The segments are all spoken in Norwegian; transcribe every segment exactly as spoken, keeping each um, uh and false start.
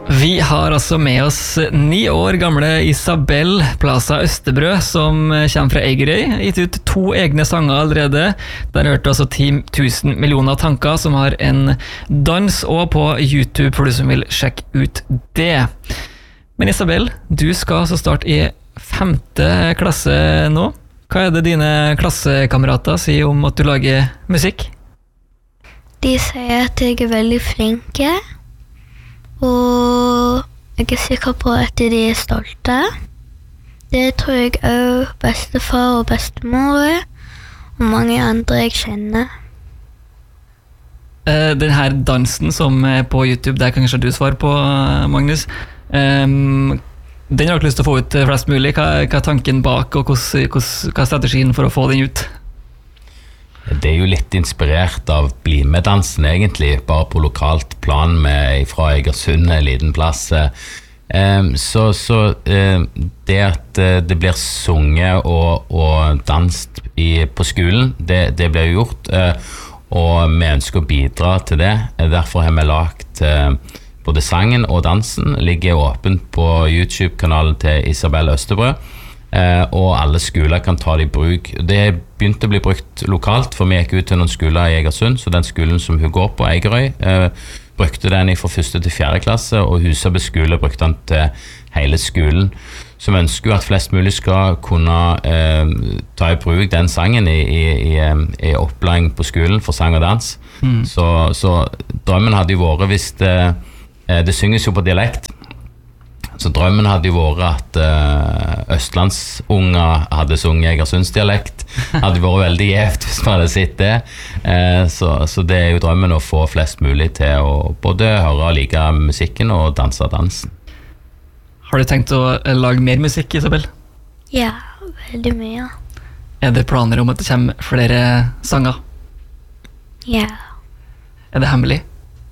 Vi har altså med oss ni år gamle Isabel Plaza Østerbrø, som kommer fra Eigerøy, gitt ut to egne sanger allerede. Der hørte altså ti tusen millioner tanker, som har en dans og på YouTube for du som vil sjekke ut det. Men Isabel, du skal altså starte i femte klasse nå. Hva er det dine klassekamerater sier om at du lager musikk? De sier at jeg er veldig flinke. Og jeg er sikker på at de er stolte. Det tror jeg også bestefar og bestemor og mange andre jeg kjenner. Den her dansen som er på YouTube, det kan kanskje du svare på, Magnus. Den har du lyst til å få ut flest mulig. Hva, hva er tanken bak, og hva, hva er strategien for å få den ut? Det er jo litt inspirert av Bli med dansen egentlig, bare på lokalt plan med, fra Egersund, en liten plass. Så, så det at det blir sunget og, og danset i, på skolen, det, det blir gjort, og vi ønsker å bidra til det. Derfor har vi lagt både sangen og dansen, ligger åpent på YouTube-kanalen til Isabel Østerbrø. Uh, og alle skoler kan ta det i bruk. Det begynte å bli brukt lokalt, for vi gikk ut til noen skoler i Egersund, så den skolen som hun går på, Eigerøy, uh, brukte den fra første til fjerde klasse, og Husabø skole brukte den til hele skolen. Så vi ønsker jo at flest mulig skal kunne uh, ta i bruk den sangen i, i, i, i opplæring på skolen for sang og dans. Mm. Så, så drømmen hadde jo vært hvis det, det synges jo på dialekt. Så drømmen hadde jo vært at uh, Østlandsunger hadde sunget Egersundsdialekt. Hadde vært veldig gjevt hvis man hadde sett det. Uh, så, så det er jo drømmen å få flest mulig til å både høre og like musikken og danse dansen. Har du tenkt å lage mer musikk, Isabel? Ja, veldig mye. Er det planer om at det kommer flere sanger? Ja. Er det hemmelig?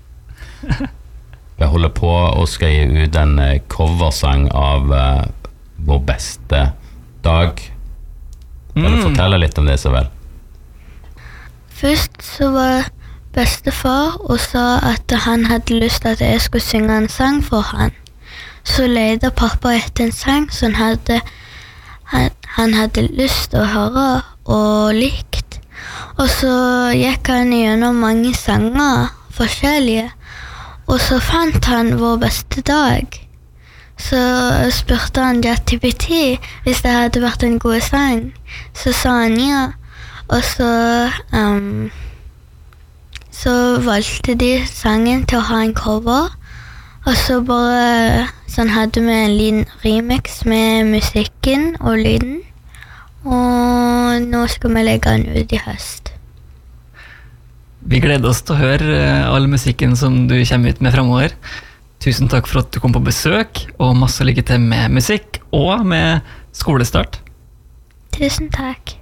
Vi holder på og skal gi ut en coversang av uh, vår beste dag. Kan mm. du fortelle litt om det, Isabel? Først så var bestefar og sa at han hadde lyst til at jeg skulle synge en sang for han. Så leide pappa etter en sang som han hadde, han, han hadde lyst til å høre og likt. Og så gikk han gjennom mange sanger, forskjellige. Og så fant han vår beste dag. Så spurte han ChatGPT hvis det hadde vært en god sang. Så sa han ja. Og så, um, så valgte de sangen til å ha en cover. Og så bare sånn hadde vi en liten remix med musikken og lyden. Og nå skal vi legge den ut i høst. Vi gleder oss til å høre all musikken som du kommer ut med fremover. Tusen takk for at du kom på besøk, og masse lykke til med musikk og med skolestart. Tusen takk.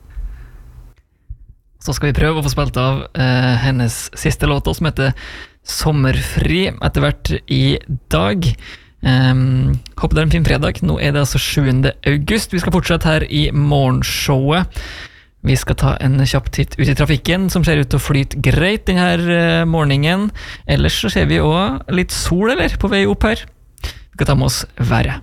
Så skal vi prøve å få spilt av eh, hennes siste låt, som heter Sommerfri, etter hvert i dag. Um, håper det er en fin fredag. Nå er det altså sjuende august. Vi skal fortsette her i morgenshowet. Vi skal ta en kjapp titt ut i trafikken, som ser ut til å flyte greit denne morgenen. Ellers så ser vi også litt sol, eller, på vei opp her. Vi skal ta med oss været.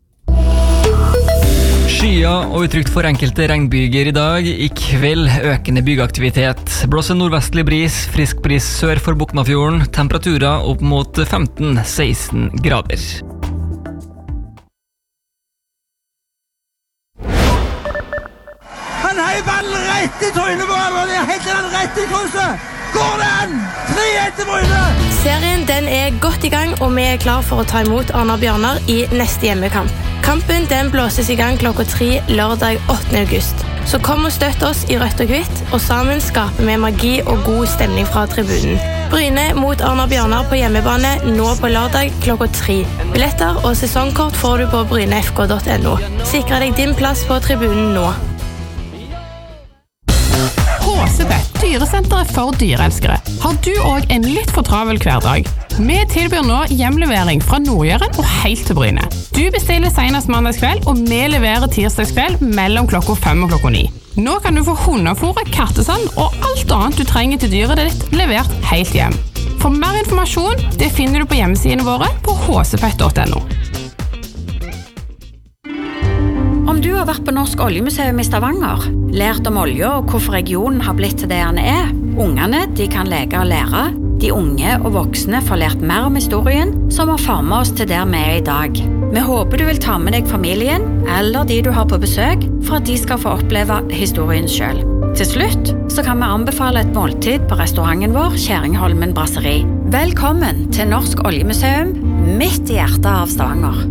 Skya og utrygt for enkelte regnbyger i dag. I kveld økende bygeaktivitet. Blåser nordvestlig bris, frisk bris sør for Boknafjorden. Temperaturer opp mot femten til seksten grader. Han heier ballen rett i trynet på han, og det er helt den rett i krysset. Går det an? tre ett til Bryne! Serien den er godt i gang, og vi er klar for å ta imot Arna Bjørnar i neste hjemmekamp. Kampen den blåses i gang klokka tre lørdag åttende august. Så kom og støtt oss i rødt og hvitt, og sammen skaper vi magi og god stemning fra tribunen. Bryne mot Arna Bjørnar på hjemmebane nå på lørdag klokka tre. Billetter og sesongkort får du på brynefk punktum no. Sikre deg din plass på tribunen nå. Håsebett, dyresenteret for dyreelskere. Har du også en litt for travel hverdag? Vi tilbyr nå hjemlevering fra Nordjøren og helt til Bryne. Du bestiller senest mandagskveld, og vi leverer tirsdagskveld mellom klokka fem og klokka ni. Nå kan du få hundefôret, kattesand og alt annet du trenger til dyret ditt levert helt hjem. For mer informasjon, det finner du på hjemmesidene våre på h c p punktum no. Om du har vært på Norsk Oljemuseum i Stavanger, lært om olje og hvorfor regionen har blitt til det han er, ungene de kan leke og lære, de unge og voksne får lært mer om historien som har formet oss til der vi er i dag. Vi håper du vil ta med deg familien eller de du har på besøk for at de skal få oppleve historien selv. Til slutt så kan vi anbefale et måltid på restauranten vår Kjæringholmen Brasseri. Velkommen til Norsk Oljemuseum, midt i hjertet av Stavanger.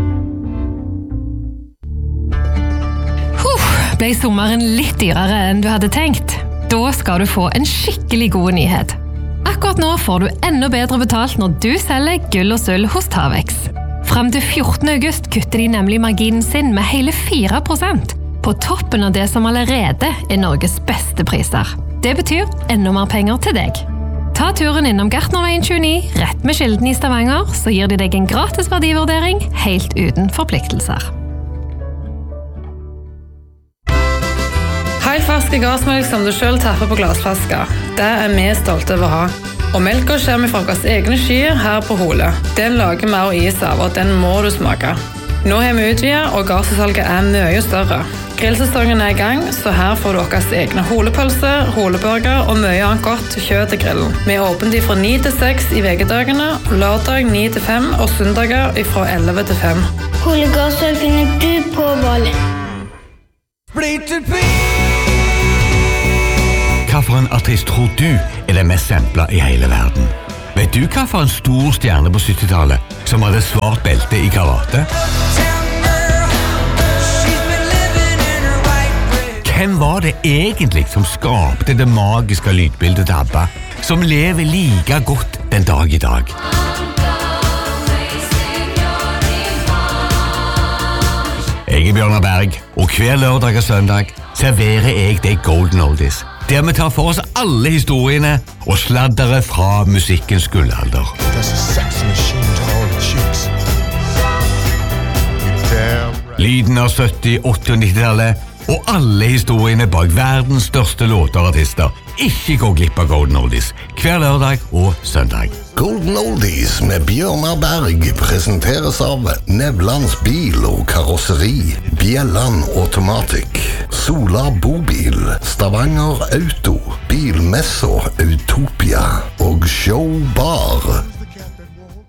Ble sommeren litt dyrere enn du hadde tenkt? Da skal du få en skikkelig god nyhet. Akkurat nå får du enda bedre betalt når du selger gull og sølv hos Tavex. Frem til fjortende august kutter de nemlig marginen sin med hele fire prosent, på toppen av det som allerede er Norges beste priser. Det betyr enda mer penger til deg. Ta turen innom Gartnerveien tjueni, rett med Kilden i Stavanger, så gir de deg en gratis verdivurdering, helt uten forpliktelser. Helt ferske gassmelk som du selv tapper på glassflasker. Det er vi stolte over å ha. Og melka kommer fra våre egne skyer her på Hole. Den lager vi og is av, og den må du smake. Nå har vi utvidet, og gasssalget er mye større. Grillsesongen er i gang, så her får du deres egne holepølse, holeburger og mye annet godt kjøtt til grillen. Vi er åpent fra ni til seks i vekedagene, lørdag ni til fem og søndager fra elleve til fem. Holegassel finner du på Valin. Hva for en artist tror du er den mest samplet i hele verden? Vet du hva for en stor stjerne på syttitallet som hadde svart belte i karate? Hvem var det egentlig som skapte det magiske lydbildet til ABBA, som lever like godt den dag i dag? Jeg er Bjørnar Berg, og hver lørdag og søndag serverer jeg deg Golden Oldies, der vi tar for oss alle historiene og sladdere fra musikkens gullalder. Lyden av sytti-, åtti- og nitti-tallet, og alle historiene bak verdens største låter og artister. Ikke gå glipp av Golden Oldies, hver lørdag og søndag. Golden Oldies med Bjørnar Berg presenteres av Nevlands bil og karosseri, Bjelland Automatic, Sola Bobil, Stavanger Auto, Bilmesso Utopia og Show Bar.